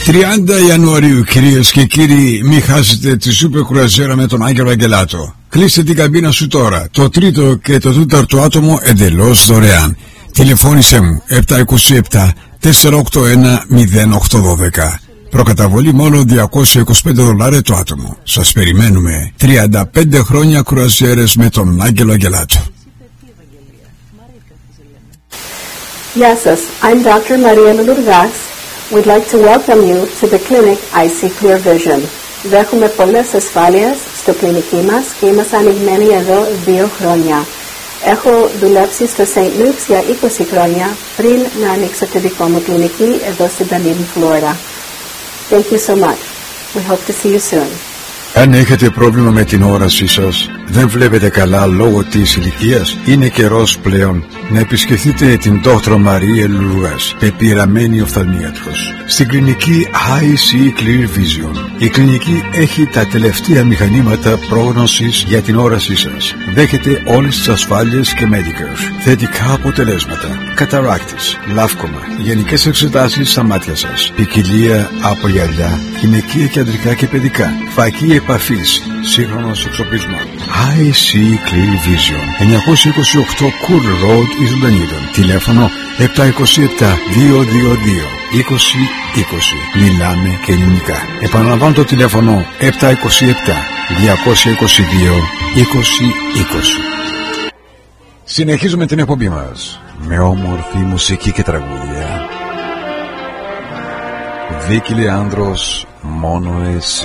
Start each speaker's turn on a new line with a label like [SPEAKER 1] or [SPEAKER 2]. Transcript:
[SPEAKER 1] 30 Ιανουαρίου, κυρίες και κύριοι, μην χάσετε τη σούπερ κρουαζιέρα με τον Άγγελο Αγγελάτο. Κλείστε την καμπίνα σου τώρα. Το τρίτο και το τέταρτο άτομο εντελώς δωρεάν. Τηλεφώνησέ μου 727 481 0812. Προκαταβολή μόνο $225 το άτομο. Σας περιμένουμε. 35 χρόνια κρουαζιέρες με τον Άγγελο Αγγελάτο.
[SPEAKER 2] Γεια σας, I'm Dr. Maria Lourdes. We'd like to welcome you to the clinic I See Clear Vision. Δέχομαι πολλές ασφάλειες στο κλινική μας και είμαστε ανοιγμένοι εδώ 2 χρόνια. Έχω δουλέψει στο St. Luke's για 20 χρόνια πριν να ανοίξω τη δικό μου κλινική εδώ στην Dunedin, Florida. Thank you so much. We hope to see you soon.
[SPEAKER 1] Αν έχετε πρόβλημα με την όρασή σας, δεν βλέπετε καλά λόγω της ηλικίας, είναι καιρός πλέον να επισκεφτείτε την Dr. Maria Lourdes, πεπειραμένη οφθαλμίατρος, στην κλινική I See Clear Vision. Η κλινική έχει τα τελευταία μηχανήματα πρόγνωσης για την όρασή σας. Δέχεται όλες τις ασφάλειες και Medicare. Θετικά αποτελέσματα, καταράκτης, λάφκομα, γενικές εξετάσεις στα μάτια σας, ποικιλία από γυαλιά, γυναικεία και αντρικά και παιδικά, φακή επαφής, σύγχρονος εξοπλισμός. I See Clear Vision, 928 Cool Road, East Dunedin. Τηλέφωνο 727-222-2020. Μιλάμε και ελληνικά. Επαναλαμβάνω το τηλέφωνο 727-222-2020. Συνεχίζουμε την εκπομπή μας με όμορφη μουσική και τραγούδια. Βίκη Λεάνδρος, μόνο εσύ.